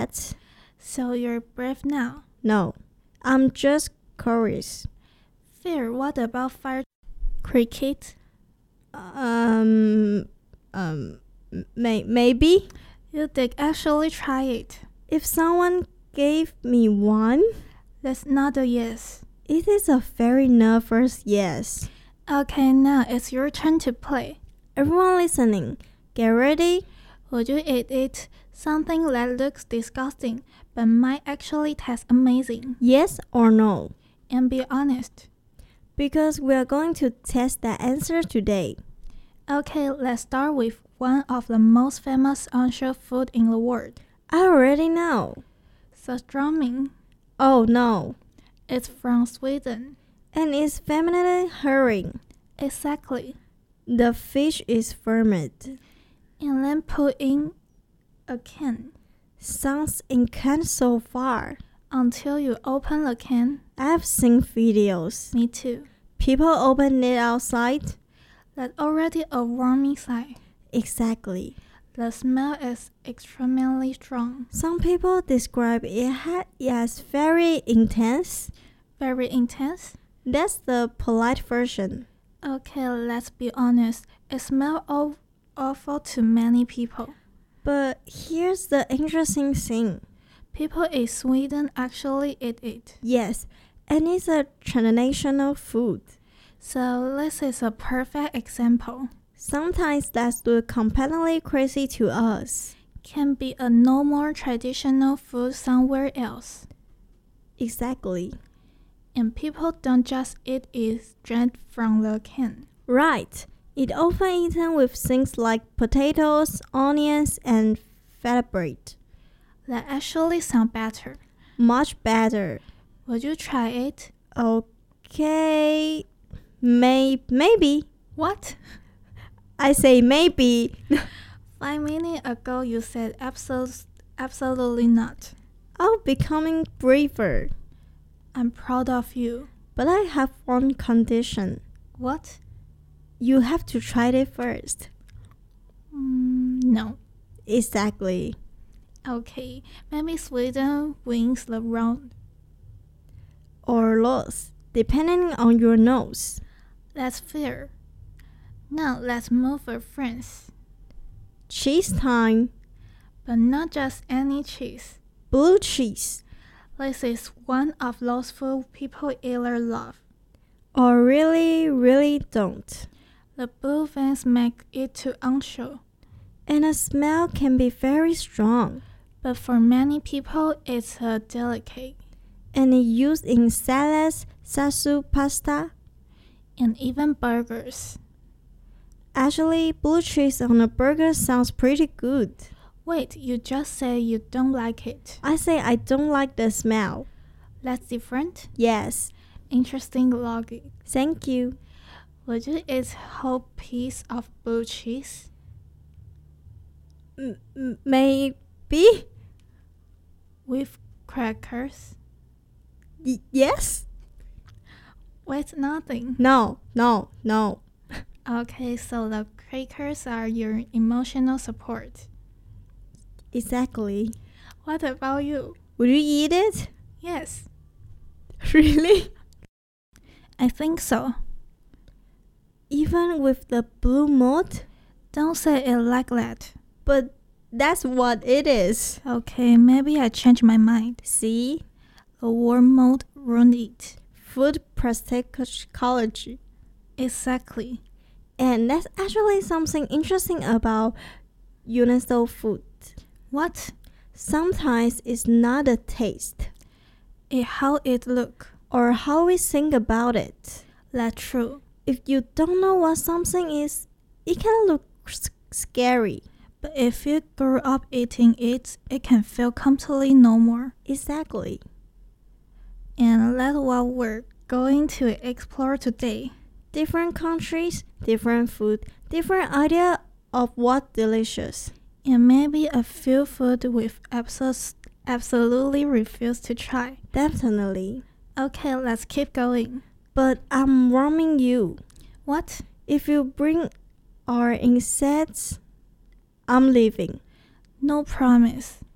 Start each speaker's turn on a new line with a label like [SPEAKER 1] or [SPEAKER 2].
[SPEAKER 1] that.
[SPEAKER 2] So you're brave now?
[SPEAKER 1] No, I'm just curious.
[SPEAKER 2] Fair, what about fire cricket?
[SPEAKER 1] Maybe?
[SPEAKER 2] You did actually try it.
[SPEAKER 1] If someone gave me one?
[SPEAKER 2] That's not a yes.
[SPEAKER 1] It is a very nervous yes.
[SPEAKER 2] Okay, now it's your turn to play.
[SPEAKER 1] Everyone listening, get ready.
[SPEAKER 2] Would you eat it? Something that looks disgusting, but might actually taste amazing.
[SPEAKER 1] Yes or no?
[SPEAKER 2] And be honest.
[SPEAKER 1] Because we are going to test the answer today.
[SPEAKER 2] Okay, let's start with one of the most famous onshore food in the world.
[SPEAKER 1] I already know.
[SPEAKER 2] Surströmming.
[SPEAKER 1] Oh no.
[SPEAKER 2] It's from Sweden.
[SPEAKER 1] And it's feminine herring.
[SPEAKER 2] Exactly.
[SPEAKER 1] The fish is fermented.
[SPEAKER 2] And then put in a can.
[SPEAKER 1] Sounds intense so far.
[SPEAKER 2] Until you open the can.
[SPEAKER 1] I've seen videos.
[SPEAKER 2] Me too.
[SPEAKER 1] People open it outside.
[SPEAKER 2] That's already a warming sign.
[SPEAKER 1] Exactly.
[SPEAKER 2] The smell is extremely strong.
[SPEAKER 1] Some people describe it as very intense.
[SPEAKER 2] Very intense?
[SPEAKER 1] That's the polite version.
[SPEAKER 2] Okay, let's be honest. It smells awful to many people.
[SPEAKER 1] But here's the interesting thing.
[SPEAKER 2] People in Sweden actually eat it.
[SPEAKER 1] Yes, and it's a traditional food.
[SPEAKER 2] So this is a perfect example.
[SPEAKER 1] Sometimes that's look completely crazy to us.
[SPEAKER 2] Can be a normal traditional food somewhere else.
[SPEAKER 1] Exactly.
[SPEAKER 2] And people don't just eat it straight from the can.
[SPEAKER 1] Right. It often eaten with things like potatoes, onions, and feta bread.
[SPEAKER 2] That actually sound better.
[SPEAKER 1] Much better.
[SPEAKER 2] Would you try it?
[SPEAKER 1] Okay. Maybe.
[SPEAKER 2] What?
[SPEAKER 1] I say maybe.
[SPEAKER 2] 5 minutes ago you said absolutely not.
[SPEAKER 1] I'm becoming braver.
[SPEAKER 2] I'm proud of you.
[SPEAKER 1] But I have one condition.
[SPEAKER 2] What?
[SPEAKER 1] You have to try it first.
[SPEAKER 2] No.
[SPEAKER 1] Exactly.
[SPEAKER 2] Okay, maybe Sweden wins the round.
[SPEAKER 1] Or loss, depending on your nose.
[SPEAKER 2] That's fair. Now let's move to France.
[SPEAKER 1] Cheese time.
[SPEAKER 2] But not just any cheese.
[SPEAKER 1] Blue cheese.
[SPEAKER 2] This is one of those food people either love
[SPEAKER 1] or really don't.
[SPEAKER 2] The blue veins make it too unsure.
[SPEAKER 1] And the smell can be very strong.
[SPEAKER 2] But for many people, it's a delicate.
[SPEAKER 1] And it's used in salads, satsu pasta,
[SPEAKER 2] and even burgers.
[SPEAKER 1] Actually, blue cheese on a burger sounds pretty good.
[SPEAKER 2] Wait, you just say you don't like it.
[SPEAKER 1] I say I don't like the smell.
[SPEAKER 2] That's different?
[SPEAKER 1] Yes.
[SPEAKER 2] Interesting logic.
[SPEAKER 1] Thank you.
[SPEAKER 2] Would you eat a whole piece of blue cheese?
[SPEAKER 1] Maybe.
[SPEAKER 2] With crackers?
[SPEAKER 1] Yes?
[SPEAKER 2] Wait, nothing.
[SPEAKER 1] No.
[SPEAKER 2] Okay, so the crackers are your emotional support.
[SPEAKER 1] Exactly.
[SPEAKER 2] What about you?
[SPEAKER 1] Would you eat it?
[SPEAKER 2] Yes.
[SPEAKER 1] Really?
[SPEAKER 2] I think so.
[SPEAKER 1] Even with the blue mold?
[SPEAKER 2] Don't say it like that.
[SPEAKER 1] But that's what it is.
[SPEAKER 2] Okay, maybe I changed my mind.
[SPEAKER 1] See?
[SPEAKER 2] The warm mold ruined it.
[SPEAKER 1] Food psychology.
[SPEAKER 2] Exactly.
[SPEAKER 1] And that's actually something interesting about UNESCO food.
[SPEAKER 2] What?
[SPEAKER 1] Sometimes it's not the taste.
[SPEAKER 2] It's how it looks.
[SPEAKER 1] Or how we think about it.
[SPEAKER 2] That's true.
[SPEAKER 1] If you don't know what something is, it can look scary.
[SPEAKER 2] But if you grew up eating it, it can feel completely normal.
[SPEAKER 1] Exactly.
[SPEAKER 2] And that's what we're going to explore today.
[SPEAKER 1] Different countries, different food, different idea of what delicious.
[SPEAKER 2] And maybe a few food we've absolutely refuse to try.
[SPEAKER 1] Definitely.
[SPEAKER 2] Okay, let's keep going.
[SPEAKER 1] But I'm warning you.
[SPEAKER 2] What?
[SPEAKER 1] If you bring our insects, I'm leaving.
[SPEAKER 2] No promise.